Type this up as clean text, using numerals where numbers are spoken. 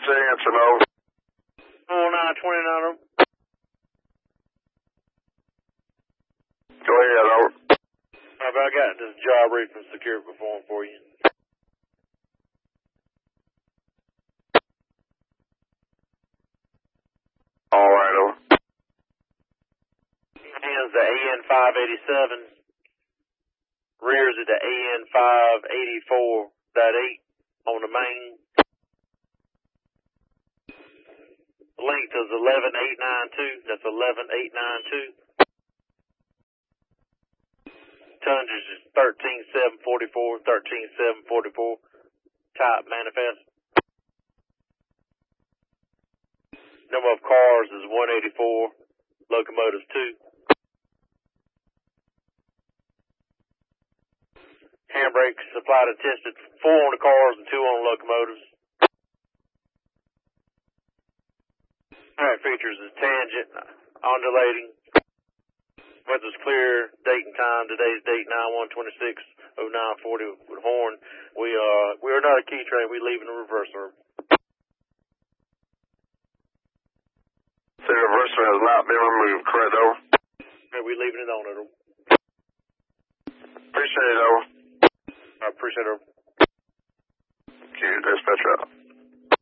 say answer, no. 4929. Go ahead, over. I got this job read from Secure Perform for you. Alright, over. Hands to AN587. Rears at the AN584.8 on the main. Length is 11,892. That's 11,892. Tonnage is 13,744. 13,744. Type manifest. Number of cars is 184. Locomotives 2. Handbrakes supplied and tested. 4 on the cars and 2 on the locomotives. Alright, features is tangent, undulating. Weather's clear, date and time. Today's date 9/1/26/0940 with horn. We are not a key train. We leave in the reverse order. The reverser has not been removed, correct, over? Yeah, we leaving it on it. Appreciate it, over. I appreciate it. Okay, dispatch out.